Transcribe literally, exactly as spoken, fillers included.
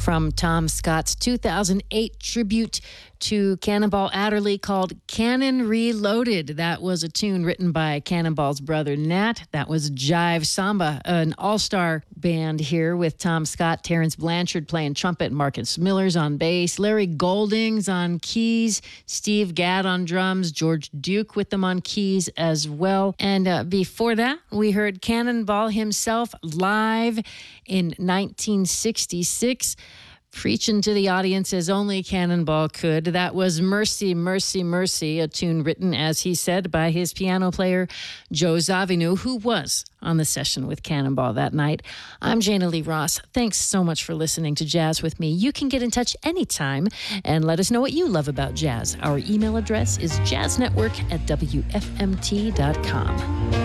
from Tom Scott's two thousand eight tribute to Cannonball Adderley called Cannon Reloaded. That was a tune written by Cannonball's brother Nat. That was Jive Samba, an all-star band here with Tom Scott, Terrence Blanchard playing trumpet, Marcus Miller's on bass, Larry Golding's on keys, Steve Gadd on drums, George Duke with them on keys as well. And uh, before that, we heard Cannonball himself live in nineteen sixty-six. Preaching to the audience as only Cannonball could. That was Mercy, Mercy, Mercy, a tune written, as he said, by his piano player, Joe Zawinul, who was on the session with Cannonball that night. I'm Jana Lee Ross. Thanks so much for listening to Jazz with me. You can get in touch anytime and let us know what you love about jazz. Our email address is jazznetwork at W F M T dot com.